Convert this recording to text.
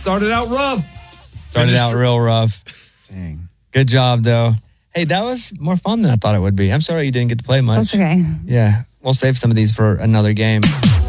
Started out rough. Started out real rough. Dang. Good job, though. Hey, that was more fun than I thought it would be. I'm sorry you didn't get to play much. That's okay. Yeah, we'll save some of these for another game.